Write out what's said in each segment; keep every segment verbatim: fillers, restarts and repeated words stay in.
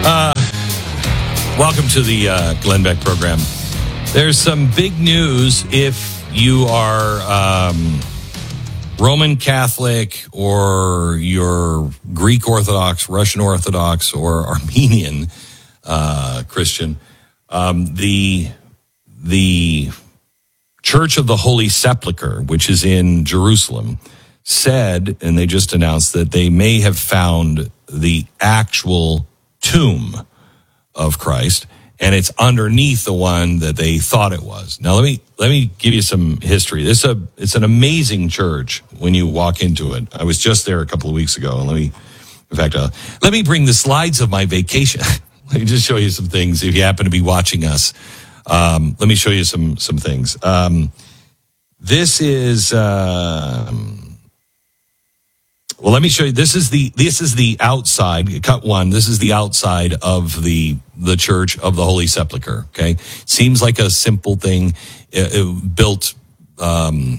Uh, welcome to the uh, Glenn Beck program. There's some big news if you are um, Roman Catholic or you're Greek Orthodox, Russian Orthodox, or Armenian uh, Christian. Um, the the Church of the Holy Sepulchre, which is in Jerusalem, said, and they just announced that they may have found the actual tomb of Christ, and it's underneath the one that they thought it was. Now, let me let me give you some history. This a it's an amazing church when you walk into it. I was just there a couple of weeks ago, and let me, in fact, uh, let me bring the slides of my vacation. Let me just show you some things if you happen to be watching us. Um, let me show you some some things. Um, this is. Um, Well, let me show you. This is the this is the outside. Cut one. This is the outside of the the Church of the Holy Sepulchre. Okay, seems like a simple thing. It, it built um,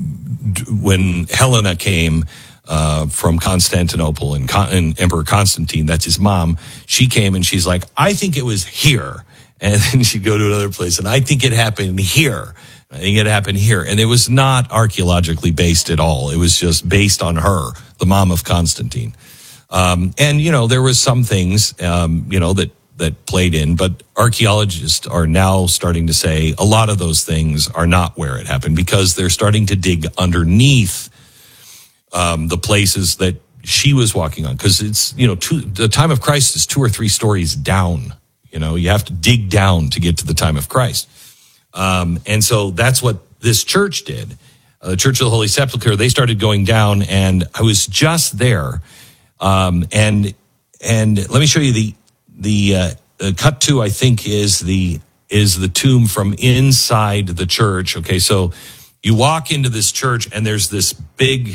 when Helena came uh, from Constantinople and, Con- and Emperor Constantine. That's his mom. She came and she's like, I think it was here, and then she'd go to another place, and I think it happened here. I think it happened here. And it was not archaeologically based at all. It was just based on her, the mom of Constantine. Um, and, you know, there was some things, um, you know, that, that played in, but archaeologists are now starting to say a lot of those things are not where it happened because they're starting to dig underneath um, the places that she was walking on. Because it's, you know, two, the time of Christ is two or three stories down. You know, you have to dig down to get to the time of Christ. Um, and so that's what this church did. Uh, the Church of the Holy Sepulchre, they started going down, and I was just there. Um, and, and let me show you the, the, uh, uh, cut two, I think is the, is the tomb from inside the church. Okay. So you walk into this church and there's this big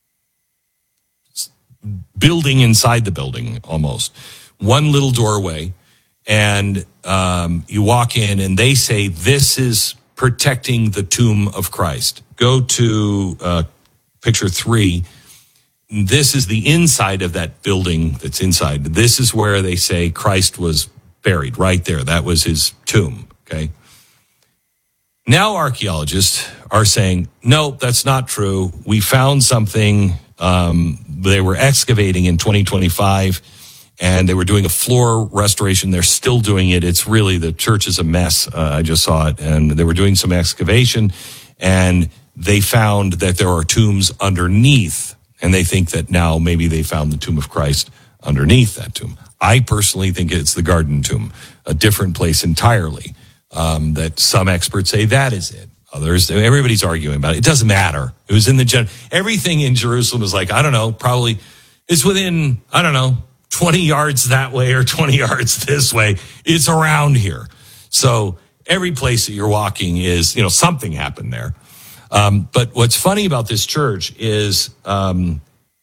building inside the building, almost one little doorway. And um, you walk in, and they say, this is protecting the tomb of Christ. Go to uh, picture three. This is the inside of that building that's inside. This is where they say Christ was buried, right there. That was his tomb, okay? Now archaeologists are saying, no, that's not true. We found something. Um, they were excavating in twenty twenty-five. And they were doing a floor restoration. They're still doing it. It's really, the church is a mess. Uh, I just saw it. And they were doing some excavation, and they found that there are tombs underneath. And they think that now maybe they found the tomb of Christ underneath that tomb. I personally think it's the Garden Tomb, a different place entirely. Um, that some experts say that is it. Others, everybody's arguing about it. It doesn't matter. It was in the gen. Everything in Jerusalem is like, I don't know, probably it's within, I don't know, twenty yards that way or twenty yards this way. It's around here. So every place that you're walking is, you know, something happened there. Um, but what's funny about this church is um,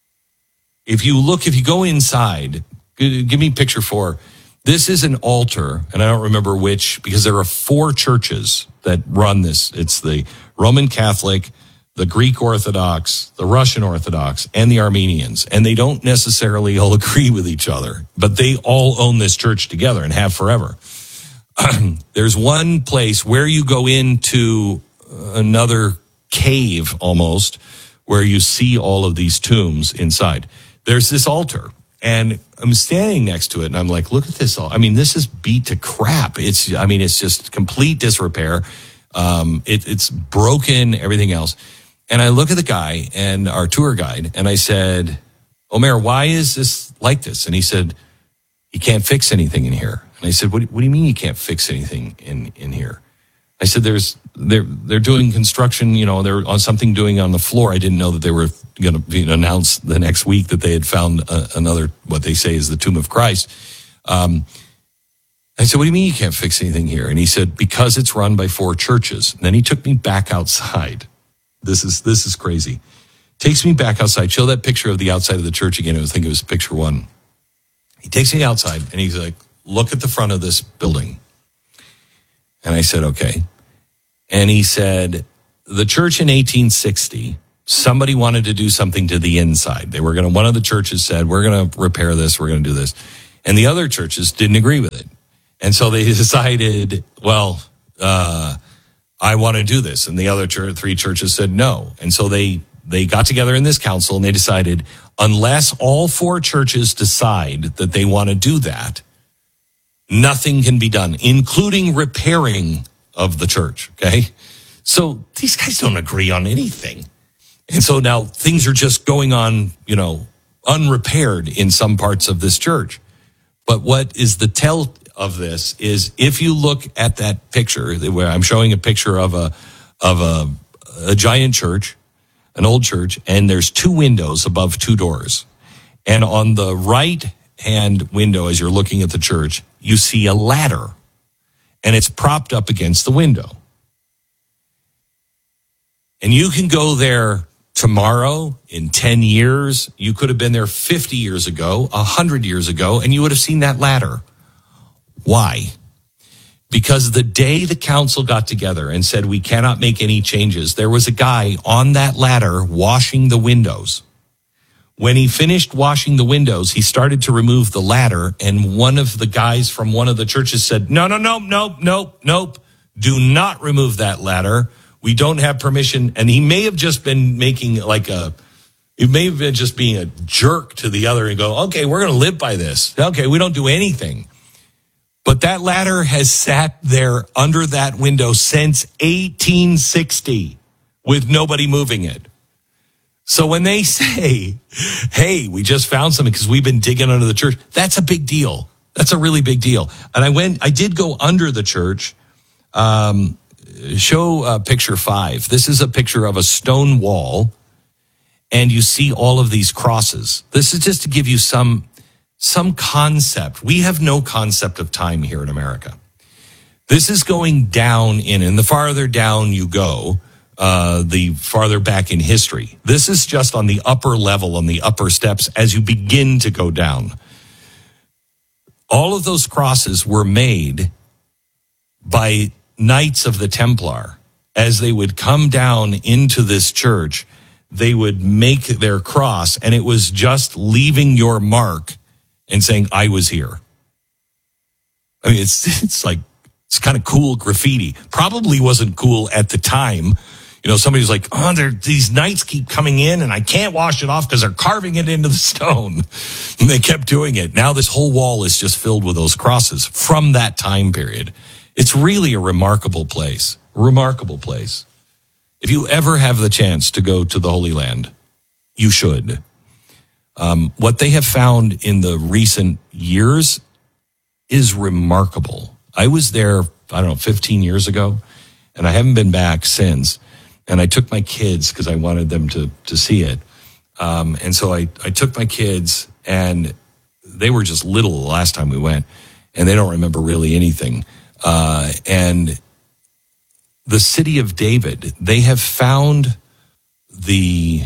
if you look, if you go inside, give me picture four. This is an altar, and I don't remember which, because there are four churches that run this. It's the Roman Catholic, the Greek Orthodox, the Russian Orthodox, and the Armenians. And they don't necessarily all agree with each other, but they all own this church together and have forever. There's one place where you go into another cave almost, where you see all of these tombs inside. There's this altar, and I'm standing next to it, and I'm like, look at this. I mean, this is beat to crap. It's, I mean, it's just complete disrepair. Um, it, it's broken, everything else. And I look at the guy and our tour guide, and I said, Omer, why is this like this? And he said, you can't fix anything in here. And I said, what, what do you mean you can't fix anything in, in here? I said, there's, they're, they're doing construction, you know, they're on something doing on the floor. I didn't know that they were going to be announced the next week that they had found a, another, what they say is the tomb of Christ. Um, I said, what do you mean you can't fix anything here? And he said, because it's run by four churches. And then he took me back outside. This is, this is crazy. Takes me back outside. Show that picture of the outside of the church again. I was thinking it was picture one. He takes me outside and he's like, look at the front of this building. And I said, okay. And he said, the church in eighteen sixty, somebody wanted to do something to the inside. They were going to, one of the churches said, we're going to repair this. We're going to do this. And the other churches didn't agree with it. And so they decided, well, uh, I want to do this. And the other church, three churches said no. And so they, they got together in this council and they decided, unless all four churches decide that they want to do that, nothing can be done, including repairing of the church. Okay. So these guys don't agree on anything. And so now things are just going on, you know, unrepaired in some parts of this church. But what is the tell of this is if you look at that picture where I'm showing a picture of a, of a, a giant church, an old church, and there's two windows above two doors. And on the right hand window, as you're looking at the church, you see a ladder and it's propped up against the window. And you can go there tomorrow, in ten years. You could have been there fifty years ago, one hundred years ago, and you would have seen that ladder. Why? Because the day the council got together and said we cannot make any changes, there was a guy on that ladder washing the windows. When he finished washing the windows, he started to remove the ladder, and one of the guys from one of the churches said, no, no, no, nope, nope, nope. Do not remove that ladder. We don't have permission. And he may have just been making like a, he may have been just being a jerk to the other and go, okay, we're going to live by this. Okay, we don't do anything. But that ladder has sat there under that window since eighteen sixty with nobody moving it. So when they say, hey, we just found something because we've been digging under the church, that's a big deal. That's a really big deal. And I went, I did go under the church. Um, show uh, picture five. This is a picture of a stone wall, and you see all of these crosses. This is just to give you some some concept. We have no concept of time here in America. This is going down in, and the farther down you go, uh, the farther back in history. This is just on the upper level, on the upper steps as you begin to go down. All of those crosses were made by Knights of the Templar. As they would come down into this church, they would make their cross, and it was just leaving your mark and saying, I was here. I mean, it's it's like, it's kind of cool graffiti. Probably wasn't cool at the time. You know, somebody was like, oh, these knights keep coming in and I can't wash it off because they're carving it into the stone. And they kept doing it. Now this whole wall is just filled with those crosses from that time period. It's really a remarkable place. Remarkable place. If you ever have the chance to go to the Holy Land, you should. Um, what they have found in the recent years is remarkable. I was there, I don't know, fifteen years ago, and I haven't been back since. And I took my kids because I wanted them to to see it. Um, and so I, I took my kids, and they were just little the last time we went, and they don't remember really anything. Uh, and the city of David, they have found the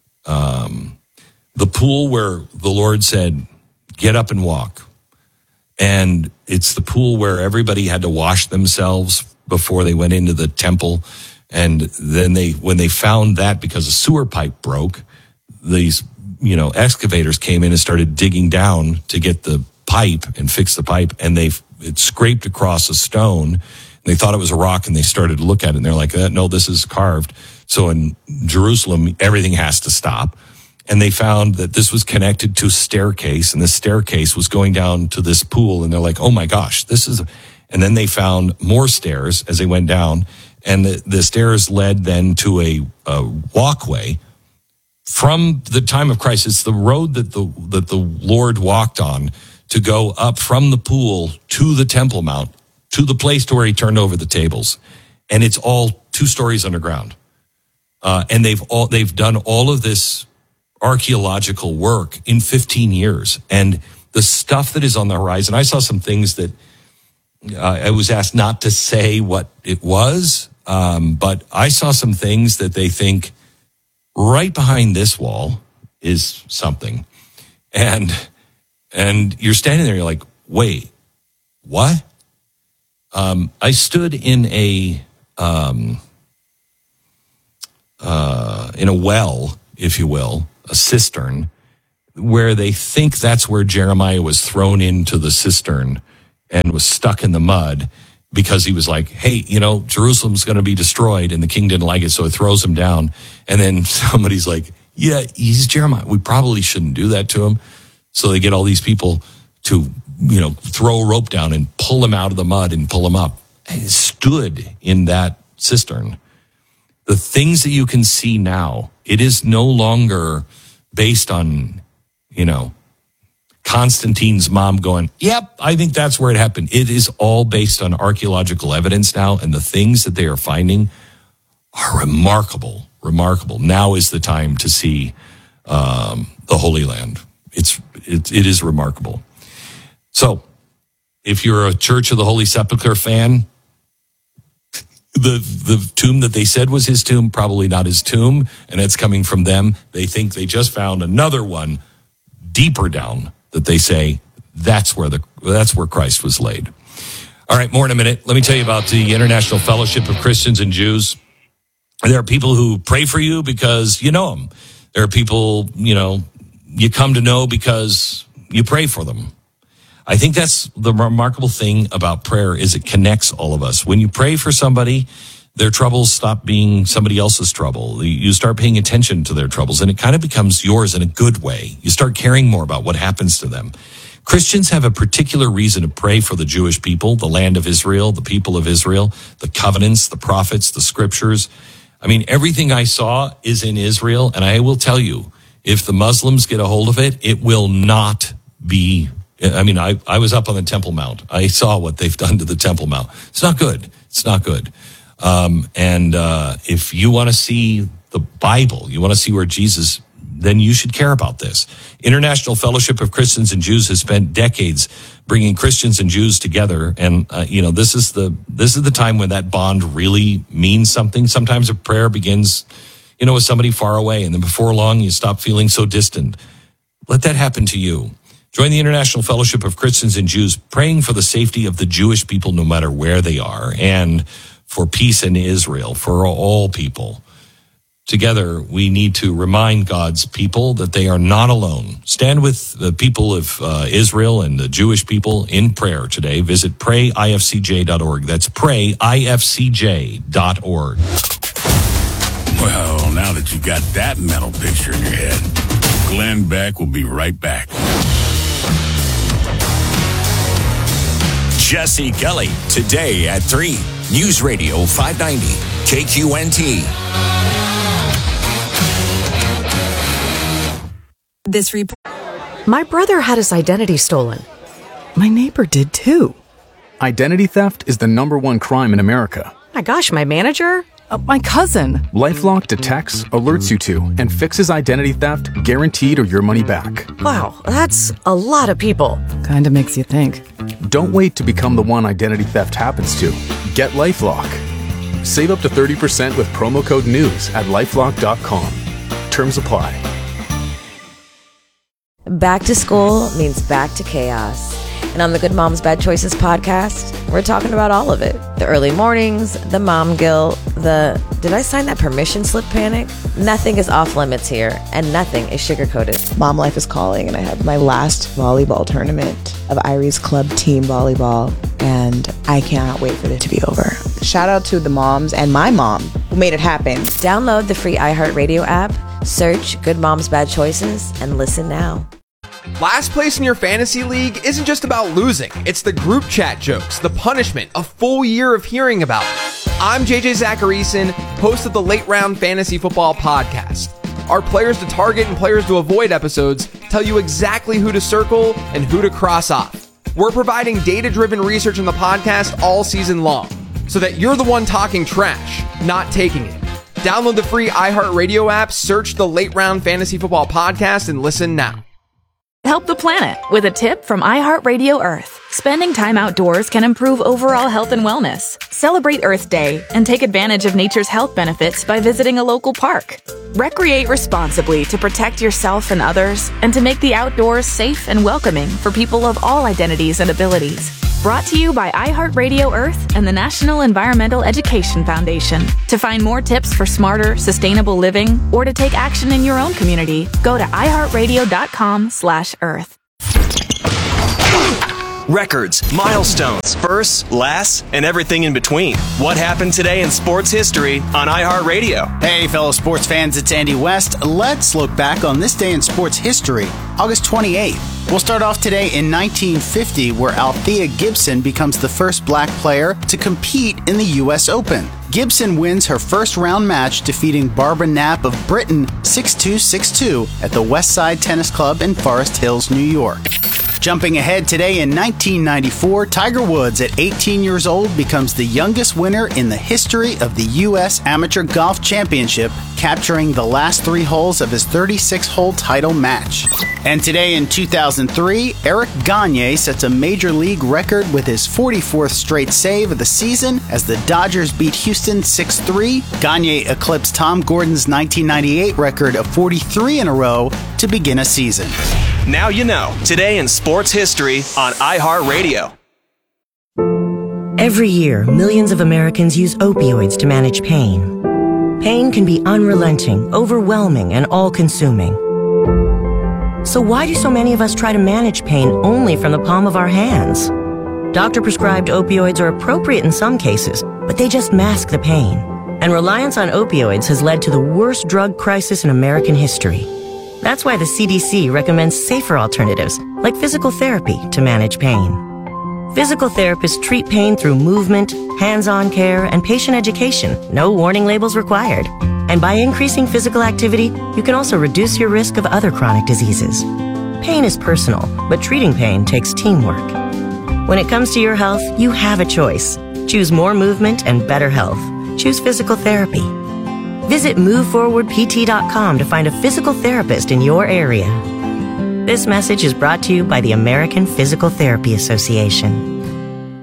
um, the pool where the Lord said, get up and walk. And it's the pool where everybody had to wash themselves before they went into the temple. And then they, when they found that because a sewer pipe broke, these, you know, excavators came in and started digging down to get the pipe and fix the pipe. And they, it scraped across a stone. And they thought it was a rock, and they started to look at it, and they're like, no, this is carved. So in Jerusalem, everything has to stop. And they found that this was connected to a staircase, and the staircase was going down to this pool. And they're like, oh my gosh, this is, and then they found more stairs as they went down. And the, the stairs led then to a, a walkway from the time of Christ. It's the road that the, that the Lord walked on to go up from the pool to the Temple Mount, to the place to where he turned over the tables. And it's all two stories underground. Uh, and they've all, they've done all of this archaeological work in fifteen years. And the stuff that is on the horizon, I saw some things that uh, I was asked not to say what it was. Um, but I saw some things that they think right behind this wall is something. And, and you're standing there, you're like, wait, what? Um, I stood in a, um, uh, in a well, if you will, a cistern where they think that's where Jeremiah was thrown into the cistern and was stuck in the mud because he was like, hey, you know, Jerusalem's going to be destroyed, and the king didn't like it, so it throws him down. And then somebody's like, yeah, he's Jeremiah. We probably shouldn't do that to him. So they get all these people to, you know, throw a rope down and pull him out of the mud and pull him up. And he stood in that cistern. The things that you can see now, it is no longer based on, you know, Constantine's mom going, yep, I think that's where it happened. It is all based on archaeological evidence now, and the things that they are finding are remarkable, remarkable. Now is the time to see um, the Holy Land. It's it, it is remarkable. So, if you're a Church of the Holy Sepulchre fan, the the tomb that they said was his tomb, probably not his tomb, and it's coming from them. They think they just found another one deeper down that they say that's where the that's where Christ was laid. All right, more in a minute. Let me tell you about the International Fellowship of Christians and Jews. There are people who pray for you because you know them. There are people, you know, you come to know because you pray for them. I think that's the remarkable thing about prayer is it connects all of us. When you pray for somebody, their troubles stop being somebody else's trouble. You start paying attention to their troubles, and it kind of becomes yours in a good way. You start caring more about what happens to them. Christians have a particular reason to pray for the Jewish people, the land of Israel, the people of Israel, the covenants, the prophets, the scriptures. I mean, everything I saw is in Israel, and I will tell you, if the Muslims get a hold of it, it will not be... I mean, I, I was up on the Temple Mount. I saw what they've done to the Temple Mount. It's not good. It's not good. Um, and uh, if you want to see the Bible, you want to see where Jesus, then you should care about this. International Fellowship of Christians and Jews has spent decades bringing Christians and Jews together, and uh, you know this is the this is the time when that bond really means something. Sometimes a prayer begins, you know, with somebody far away, and then before long you stop feeling so distant. Let that happen to you. Join the International Fellowship of Christians and Jews, praying for the safety of the Jewish people, no matter where they are, and for peace in Israel, for all people. Together, we need to remind God's people that they are not alone. Stand with the people of uh, Israel and the Jewish people in prayer today. Visit pray I F C J dot org. That's pray I F C J dot org. Well, now that you got that mental picture in your head, Glenn Beck will be right back. Jesse Kelly, today at three. News Radio five ninety, K Q N T. This report. My brother had his identity stolen. My neighbor did too. Identity theft is the number one crime in America. My gosh, my manager? Uh, my cousin. LifeLock detects, alerts you to, and fixes identity theft guaranteed or your money back. Wow, that's a lot of people. Kinda makes you think. Don't wait to become the one identity theft happens to. Get LifeLock. Save up to thirty percent with promo code NEWS at lifelock dot com. Terms apply. Back to school means back to chaos. And on the Good Moms Bad Choices podcast, we're talking about all of it. The early mornings, the mom guilt, the did I sign that permission slip panic? Nothing is off limits here, and nothing is sugar-coated. Mom life is calling, and I have my last volleyball tournament of Irie's Club team volleyball, and I cannot wait for it to be over. Shout out to the moms and my mom who made it happen. Download the free iHeartRadio app, search Good Moms Bad Choices, and listen now. Last place in your fantasy league isn't just about losing. It's the group chat jokes, the punishment, a full year of hearing about it. I'm J J Zacharyson, host of the Late Round Fantasy Football Podcast. Our players to target and players to avoid episodes tell you exactly who to circle and who to cross off. We're providing data-driven research in the podcast all season long, so that you're the one talking trash, not taking it. Download the free iHeartRadio app, search the Late Round Fantasy Football Podcast, and listen now. Help the planet with a tip from iHeartRadio Earth. Spending time outdoors can improve overall health and wellness. Celebrate Earth Day and take advantage of nature's health benefits by visiting a local park. Recreate responsibly to protect yourself and others, and to make the outdoors safe and welcoming for people of all identities and abilities. Brought to you by iHeartRadio Earth and the National Environmental Education Foundation. To find more tips for smarter, sustainable living or to take action in your own community, go to iHeartRadio.com slash Earth. Records, milestones, firsts, lasts, and everything in between. What happened today in sports history on iHeartRadio? Hey, fellow sports fans, it's Andy West. Let's look back on this day in sports history, August twenty-eighth. We'll start off today in nineteen fifty, where Althea Gibson becomes the first black player to compete in the U S Open. Gibson wins her first round match, defeating Barbara Knapp of Britain six two, six two at the Westside Tennis Club in Forest Hills, New York. Jumping ahead today in nineteen ninety-four, Tiger Woods at eighteen years old becomes the youngest winner in the history of the U S Amateur Golf Championship, capturing the last three holes of his thirty-six hole title match. And today in two thousand three, Eric Gagne sets a major league record with his forty-fourth straight save of the season as the Dodgers beat Houston six three. Gagne eclipsed Tom Gordon's nineteen ninety-eight record of forty-three in a row to begin a season. Now you know, today in sports history on iHeartRadio. Every year, millions of Americans use opioids to manage pain. Pain can be unrelenting, overwhelming, and all-consuming. So why do so many of us try to manage pain only from the palm of our hands? Doctor-prescribed opioids are appropriate in some cases, but they just mask the pain. And reliance on opioids has led to the worst drug crisis in American history. That's why the C D C recommends safer alternatives, like physical therapy, to manage pain. Physical therapists treat pain through movement, hands-on care, and patient education. No warning labels required. And by increasing physical activity, you can also reduce your risk of other chronic diseases. Pain is personal, but treating pain takes teamwork. When it comes to your health, you have a choice. Choose more movement and better health. Choose physical therapy. Visit move forward p t dot com to find a physical therapist in your area. This message is brought to you by the American Physical Therapy Association.